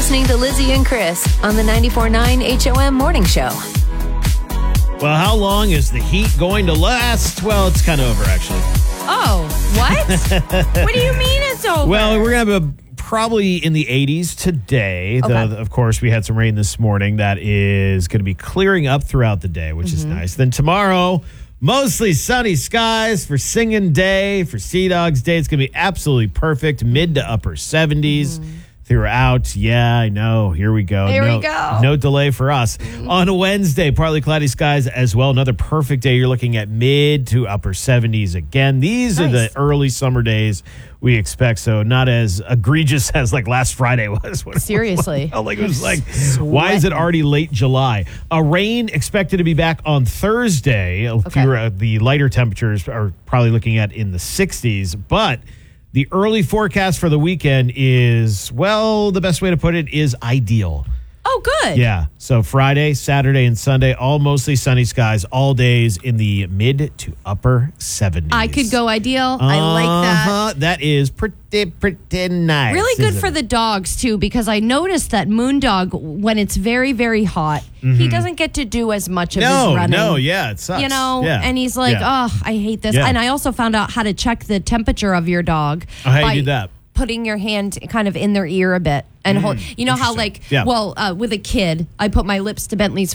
listening to Lizzie and Chris on the 94.9 HOM Morning Show. Well, how long is the heat going to last? Well, it's kind of over, actually. Oh, what? What do you mean it's over? Well, we're going to have probably in the 80s today. Okay. Of course, we had some rain this morning. That is going to be clearing up throughout the day, which is nice. Then tomorrow, mostly sunny skies for Singing Day, for Sea Dogs Day. It's going to be absolutely perfect, mid to upper 70s. Throughout. Yeah, I know. Here we go. Here we go. No delay for us. On a Wednesday, partly cloudy skies as well. Another perfect day. You're looking at mid to upper 70s again. These are the early summer days we expect, so not as egregious as like last Friday was. Seriously. It was like, why is it already late July? Rain expected to be back on Thursday. The lighter temperatures are probably looking at in the 60s, but the early forecast for the weekend is, well, the best way to put it is ideal. Oh, good. Yeah. So Friday, Saturday, and Sunday, all mostly sunny skies, all days in the mid to upper 70s. I could go ideal. I like that. That is pretty nice. Really good for the dogs, too, because I noticed that Moondog, when it's very, very hot, he doesn't get to do as much of his running. It sucks. You know, and he's like, oh, I hate this. Yeah. And I also found out how to check the temperature of your dog. How do you do that? Putting your hand kind of in their ear a bit and hold. You know how with a kid, I put my lips to Bentley's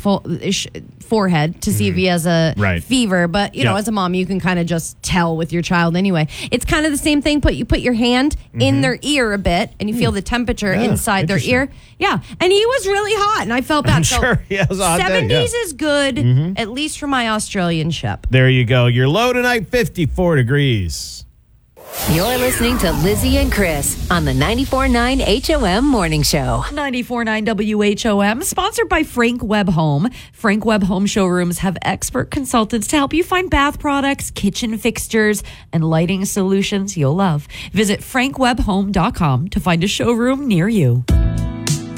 forehead to see if he has a fever. But you know, as a mom, you can kind of just tell with your child anyway. It's kind of the same thing. You put your hand in their ear a bit, and you feel the temperature inside their ear. Yeah, and he was really hot, and I felt bad. I'm sure. Yeah, it was a hot day, 70s is good, at least for my Australian Shep. There you go. Your low tonight, 54 degrees. You're listening to Lizzie and Chris on the 94.9 HOM Morning Show. 94.9 WHOM, sponsored by Frank Webb Home. Frank Webb Home showrooms have expert consultants to help you find bath products, kitchen fixtures, and lighting solutions you'll love. Visit frankwebbhome.com to find a showroom near you.